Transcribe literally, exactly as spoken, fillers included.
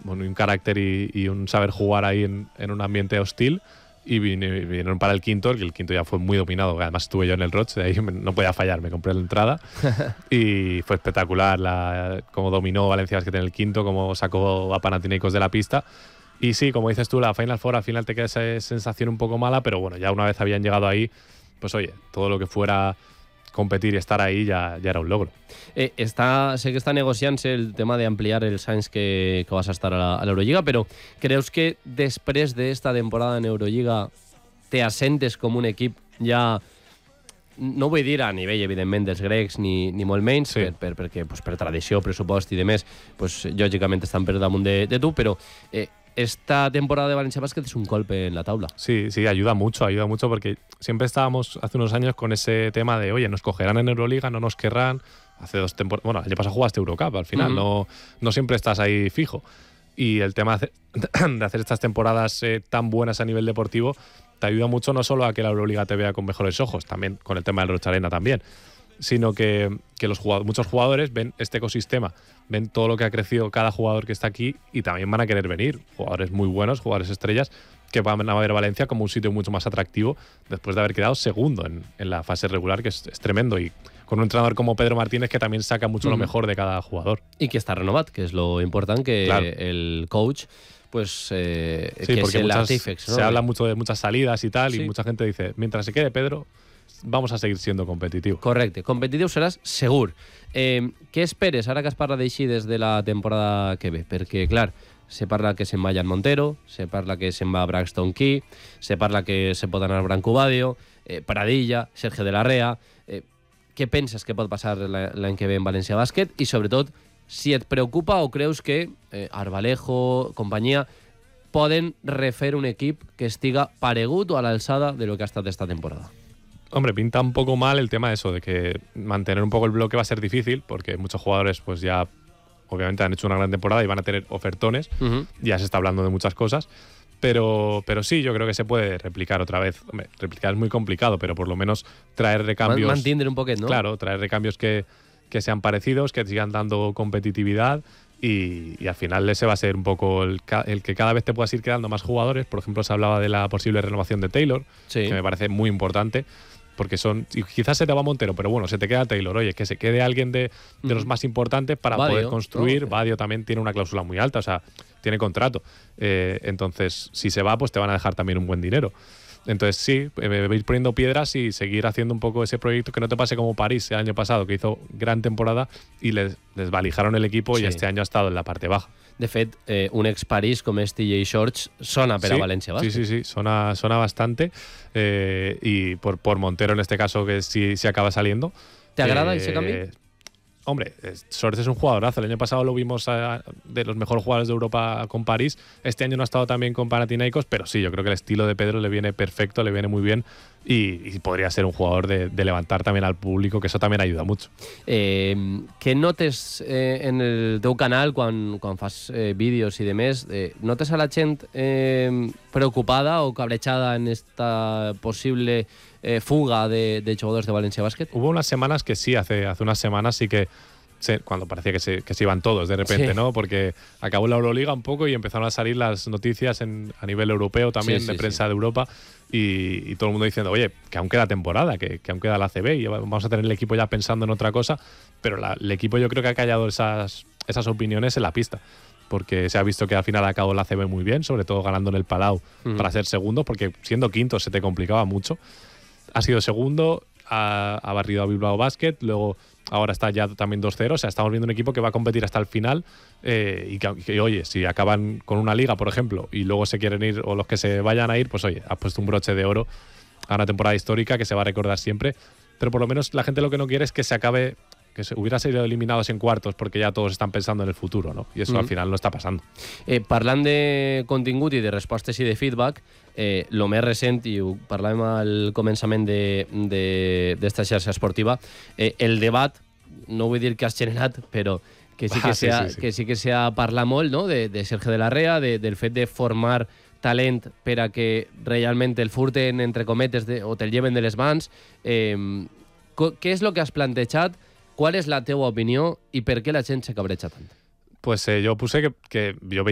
bueno, un carácter y, y un saber jugar ahí en, en un ambiente hostil. Y vinieron para el quinto, que el quinto ya fue muy dominado. Además estuve yo en el Roche, de ahí no podía fallar, me compré la entrada. Y fue espectacular la, cómo dominó Valencia Basket en el quinto, cómo sacó a Panathinaikos de la pista. Y sí, como dices tú, la Final Four al final te queda esa sensación un poco mala, pero bueno, ya una vez habían llegado ahí, pues oye, todo lo que fuera competir y estar ahí ya, ya era un logro. Eh, està, sé que està negociant-se el tema d'ampliar els anys que, que vas a estar a la, a l'Eurolliga, però creus que després d'esta temporada en Eurolliga te assentes com un equip ja, no vull dir a nivell evidentment dels grecs ni, ni molt menys, sí. per, per, perquè pues, per tradició, pressupost i demés, pues, lògicament estan per damunt de, de tu, però eh, esta temporada de Valencia Basket es un golpe en la tabla. Sí, sí, ayuda mucho, ayuda mucho porque siempre estábamos hace unos años con ese tema de, oye, nos cogerán en Euroliga, no nos querrán. Hace dos temporadas, bueno, el año pasado jugaste Eurocup al final, uh-huh. no, no siempre estás ahí fijo. Y el tema de hacer, de hacer estas temporadas eh, tan buenas a nivel deportivo te ayuda mucho no solo a que la Euroliga te vea con mejores ojos, también con el tema del Roche Arena también, sino que, que los jugadores, muchos jugadores ven este ecosistema, ven todo lo que ha crecido cada jugador que está aquí y también van a querer venir. Jugadores muy buenos, jugadores estrellas, que van a ver Valencia como un sitio mucho más atractivo después de haber quedado segundo en, en la fase regular, que es, es tremendo. Y con un entrenador como Pedro Martínez que también saca mucho mm. lo mejor de cada jugador. Y que está renovado, que es lo importante, que claro. el coach... pues eh, sí, que porque es el muchas, artífex, ¿no? Se habla mucho de muchas salidas y tal, sí. y mucha gente dice, mientras se quede Pedro, vamos a seguir siendo competitivos. Correcte, competitiu seràs segur. Eh, què esperes ara que es parla d'així des de la temporada que ve? Perquè, clar, se parla que se'n va Jan Montero, se parla que se'n va Braxton Key, se parla que se pot anar Branco Badio, eh, Pradilla, Sergio de la Rea... Eh, què penses que pot passar l'any que ve en València Bàsquet? I, sobretot, si et preocupa o creus que eh, Arbalejo, companyia, poden refer un equip que estiga paregut o a l'alçada de lo que ha estat esta temporada. Hombre, pinta un poco mal el tema de eso, de que mantener un poco el bloque va a ser difícil, porque muchos jugadores pues ya obviamente han hecho una gran temporada y van a tener ofertones, uh-huh. ya se está hablando de muchas cosas, pero, pero sí, yo creo que se puede replicar otra vez. Hombre, replicar es muy complicado, pero por lo menos traer recambios... Mantener un poquet, ¿no? Claro, traer recambios que, que sean parecidos, que sigan dando competitividad y, y al final ese va a ser un poco el, el que cada vez te puedas ir quedando más jugadores. Por ejemplo, se hablaba de la posible renovación de Taylor, sí. que me parece muy importante. Porque son, y quizás se te va Montero, pero bueno, se te queda Taylor. Oye, que se quede alguien de, de los más importantes para Badio, poder construir. ¿No? Badio también tiene una cláusula muy alta, o sea, tiene contrato. Eh, entonces, si se va, pues te van a dejar también un buen dinero. Entonces, sí, eh, ir poniendo piedras y seguir haciendo un poco ese proyecto, que no te pase como París el año pasado, que hizo gran temporada y les, les valijaron el equipo sí. y este año ha estado en la parte baja. De fet, eh, un ex-París com és T J Shorts sona per sí, a València Bàsquet. Sí, sí, sí, sona, sona bastante. Eh, y por, por Montero, en este caso, que sí, sí acaba saliendo. ¿Te agrada eh, ese cambio? Hombre, Shorts es un jugadorazo. El año pasado lo vimos a, de los mejores jugadores de Europa con París. Este año no ha estado tan bien con Panathinaikos, pero sí, yo creo que el estilo de Pedro le viene perfecto, le viene muy bien y, y podría ser un jugador de, de levantar también al público, que eso también ayuda mucho. Eh, què notes eh, en el teu canal quan, quan fas eh, vídeos i demés? Eh, notes a la gent eh, preocupada o cabrejada en esta possible Eh, fuga de, de jugadores de Valencia Basket? Hubo unas semanas que sí, hace, hace unas semanas sí que, se, cuando parecía que se, que se iban todos de repente, sí. ¿no? Porque acabó la Euroliga un poco y empezaron a salir las noticias en, a nivel europeo también, sí, sí, de prensa sí. de Europa, y, y todo el mundo diciendo, oye, que aún queda temporada, que, que aún queda la A C B y vamos a tener el equipo ya pensando en otra cosa, pero la, el equipo yo creo que ha callado esas, esas opiniones en la pista. Porque se ha visto que al final acabó la A C B muy bien, sobre todo ganando en el Palau uh-huh. para ser segundo, porque siendo quinto se te complicaba mucho. Ha sido segundo, ha, ha barrido a Bilbao Basket, luego ahora está ya también dos cero, o sea, estamos viendo un equipo que va a competir hasta el final eh, y que, que, oye, si acaban con una liga, por ejemplo, y luego se quieren ir, o los que se vayan a ir, pues oye, has puesto un broche de oro a una temporada histórica que se va a recordar siempre, pero por lo menos la gente lo que no quiere es que se acabe, que se hubiera sido eliminados en cuartos porque ya todos están pensando en el futuro, ¿no? Y eso mm. al final no està passant. Eh, parlant de contingut i de respostes i de feedback, eh, lo més recent, i ho parlàvem al començament d'esta xarxa esportiva, eh, el debat, no vull dir que has generat, però que sí que, ah, sea, sí, sí, sí. que sí que s'ha parlat molt, no? de, de Sergio de la Rea, de, del fet de formar talent per a que realment el furten, entre cometes, de, o te'l lleven de les mans. Eh, què és el que has plantejat? ¿Cuál es la teua opinió y por qué la gent se cabrecha tanto? Pues eh, yo puse que, que yo veía